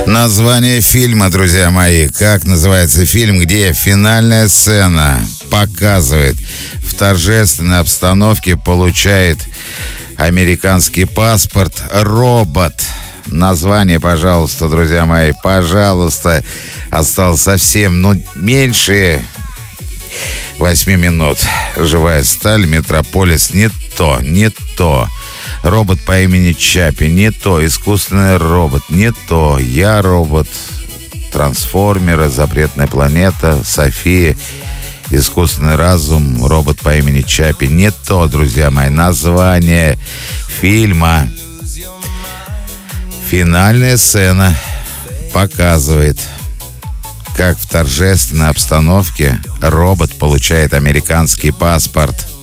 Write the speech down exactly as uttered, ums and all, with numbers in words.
Название фильма, друзья мои. Как называется фильм, где финальная сцена показывает в торжественной обстановке получает американский паспорт робот. Название, пожалуйста, друзья мои, пожалуйста. Осталось совсем, ну, меньше восьми минут. Живая сталь, Метрополис, не то, не то. Робот по имени Чаппи, не то. Искусственный робот, не то. Я робот. Трансформеры, Запретная планета, София, Искусственный разум, робот по имени Чаппи. Не то, друзья мои. Название фильма. Финальная сцена показывает, как в торжественной обстановке робот получает американский паспорт.